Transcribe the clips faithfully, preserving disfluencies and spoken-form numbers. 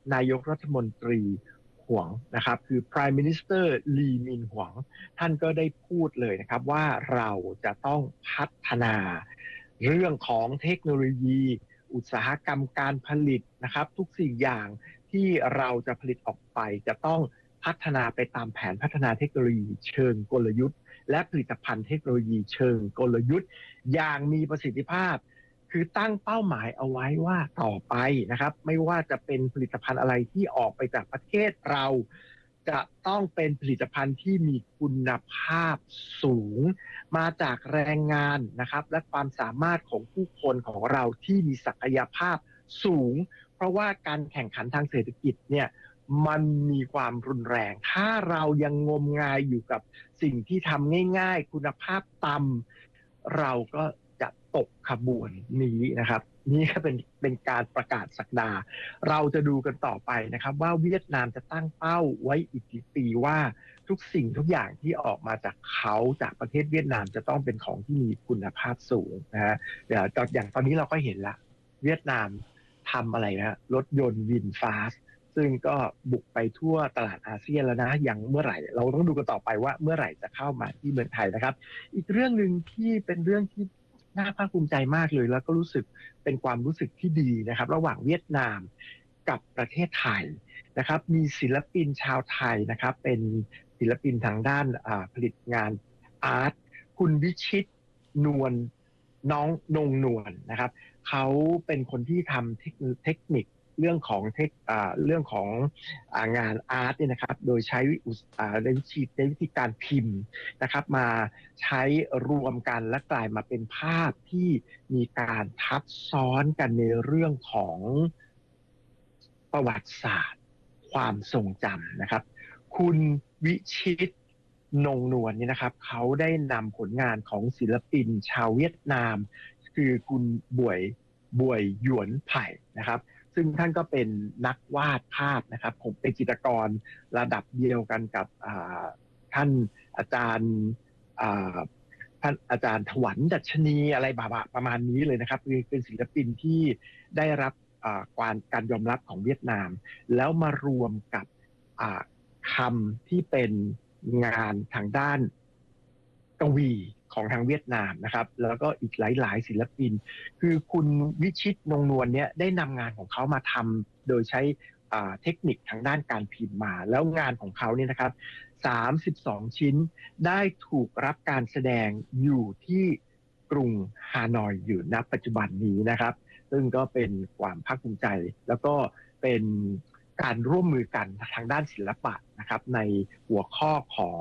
นายกรัฐมนตรีหวงนะครับคือ Prime Minister ลีมินหวงท่านก็ได้พูดเลยนะครับว่าเราจะต้องพัฒนาเรื่องของเทคโนโลยีอุตสาหกรรมการผลิตนะครับทุกสิ่งอย่างที่เราจะผลิตออกไปจะต้องพัฒนาไปตามแผนพัฒนาเทคโนโลยีเชิงกลยุทธ์และผลิตภัณฑ์เทคโนโลยีเชิงกลยุทธ์อย่างมีประสิทธิภาพคือตั้งเป้าหมายเอาไว้ว่าต่อไปนะครับไม่ว่าจะเป็นผลิตภัณฑ์อะไรที่ออกไปจากประเทศเราจะต้องเป็นผลิตภัณฑ์ที่มีคุณภาพสูงมาจากแรงงานนะครับและความสามารถของผู้คนของเราที่มีศักยภาพสูงเพราะว่าการแข่งขันทางเศรษฐกิจเนี่ยมันมีความรุนแรงถ้าเรายังงมงายอยู่กับสิ่งที่ทำง่ายๆคุณภาพต่ำเราก็จะตกขบวนนี้นะครับนี่ก็เป็นเป็นการประกาศศักดาเราจะดูกันต่อไปนะครับว่าเวียดนามจะตั้งเป้าไว้อีกกี่ปีว่าทุกสิ่งทุกอย่างที่ออกมาจากเขาจากประเทศเวียดนามจะต้องเป็นของที่มีคุณภาพสูงนะฮะเดี๋ยวอย่างตอนนี้เราก็เห็นละเวียดนามทำอะไรนะรถยนต์วินฟาสซึ่งก็บุกไปทั่วตลาดอาเซียนแล้วนะอย่างเมื่อไหร่เราต้องดูกันต่อไปว่าเมื่อไหร่จะเข้ามาที่เมืองไทยนะครับอีกเรื่องนึงที่เป็นเรื่องที่น่าภาคภูมิใจมากเลยแล้วก็รู้สึกเป็นความรู้สึกที่ดีนะครับระหว่างเวียดนามกับประเทศไทยนะครับมีศิลปินชาวไทยนะครับเป็นศิลปินทางด้านผลิตงานอาร์ตคุณวิชิตนวลน้องนงนวลนะครับเขาเป็นคนที่ทำเทคนิคเรื่องของเทคเรื่องของงานอาร์ตเนี่ยนะครับโดยใช้วิธีในวิธีการพิมพ์นะครับมาใช้รวมกันและกลายมาเป็นภาพที่มีการทับซ้อนกันในเรื่องของประวัติศาสตร์ความทรงจำนะครับคุณวิชิตนงนวลนี่นะครับเขาได้นำผลงานของศิลปินชาวเวียดนามคือคุณบวยบวยหยวนไผ่นะครับซึ่งท่านก็เป็นนักวาดภาพนะครับผมเป็นจิตรกรระดับเดียวกันกับท่านอาจารย์ท่านอาจารย์ถวันดัชนีอะไรประมาณนี้เลยนะครับคือเป็นศิลปินที่ได้รับการการยอมรับของเวียดนามแล้วมารวมกับคำที่เป็นงานทางด้านกวีของทางเวียดนามนะครับแล้วก็อีกหลายๆศิลปินคือคุณวิชิตนงนวลเนี่ยได้นำงานของเขามาทำโดยใช้เทคนิคทางด้านการพิมพ์มาแล้วงานของเขาเนี่ยนะครับสามสิบสองชิ้นได้ถูกรับการแสดงอยู่ที่กรุงฮานอยอยู่ณปัจจุบันนี้นะครับซึ่งก็เป็นความภาคภูมิใจแล้วก็เป็นการร่วมมือกันทางด้านศิลปะนะครับในหัวข้อของ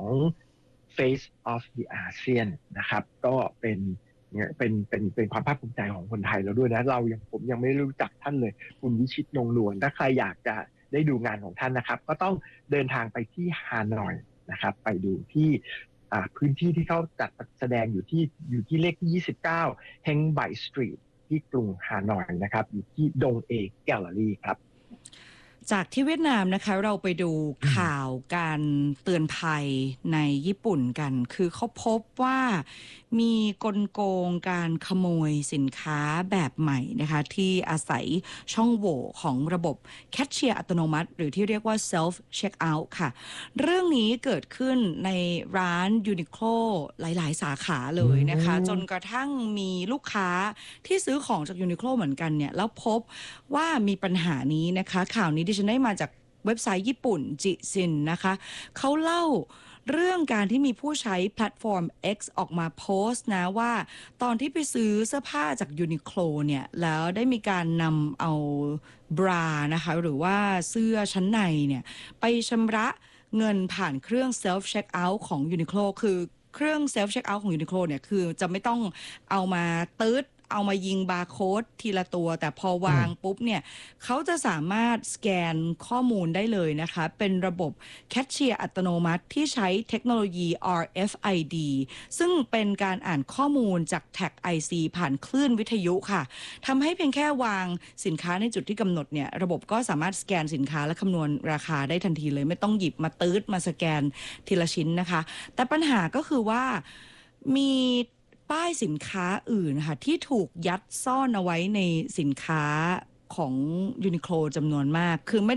Face of the ASEAN นะครับก็เป็นเป็นเป็นเป็นความภาคภูมิใจของคนไทยเราด้วยนะเรายังผมยังไม่รู้จักท่านเลยคุณวิชิตนงนวลถ้าใครอยากจะได้ดูงานของท่านนะครับก็ต้องเดินทางไปที่ฮานอยนะครับไปดูที่พื้นที่ที่เขาจัดแสดงอยู่ที่อยู่ที่เลขที่ยี่สิบเก้าเฮงไบสตรีทที่กรุงฮานอยนะครับอยู่ที่ดงเอแกลเลอรี่ครับจากที่เวียดนามนะคะเราไปดูข่าวการเตือนภัยในญี่ปุ่นกันคือเขาพบว่ามีกลโกงการขโมยสินค้าแบบใหม่นะคะที่อาศัยช่องโหว่ของระบบแคชเชียร์อัตโนมัติหรือที่เรียกว่า self checkout ค่ะเรื่องนี้เกิดขึ้นในร้านยูนิโคลหลายๆสาขาเลยนะคะจนกระทั่งมีลูกค้าที่ซื้อของจากยูนิโคลเหมือนกันเนี่ยแล้วพบว่ามีปัญหานี้นะคะข่าวนี้ดิฉันได้มาจากเว็บไซต์ญี่ปุ่นจิซินนะคะเขาเล่าเรื่องการที่มีผู้ใช้แพลตฟอร์ม X ออกมาโพสต์นะว่าตอนที่ไปซื้อเสื้อผ้าจากยูนิโคลเนี่ยแล้วได้มีการนำเอาบรานะคะหรือว่าเสื้อชั้นในเนี่ยไปชำระเงินผ่านเครื่อง self checkout ของยูนิโคลคือเครื่อง self checkout ของยูนิโคลเนี่ยคือจะไม่ต้องเอามาตืดเอามายิงบาร์โค้ดทีละตัวแต่พอวางปุ๊บเนี่ยเขาจะสามารถสแกนข้อมูลได้เลยนะคะเป็นระบบแคชเชียร์อัตโนมัติที่ใช้เทคโนโลยี อาร์ เอฟ ไอ ดี ซึ่งเป็นการอ่านข้อมูลจากแท็ก ไอ ซี ผ่านคลื่นวิทยุค่ะทำให้เพียงแค่วางสินค้าในจุดที่กำหนดเนี่ยระบบก็สามารถสแกนสินค้าและคำนวณราคาได้ทันทีเลยไม่ต้องหยิบมาตืดมาสแกนทีละชิ้นนะคะแต่ปัญหาก็คือว่ามีป้ายสินค้าอื่นค่ะที่ถูกยัดซ่อนเอาไว้ในสินค้าของยูนิโคลจำนวนมากคือไม่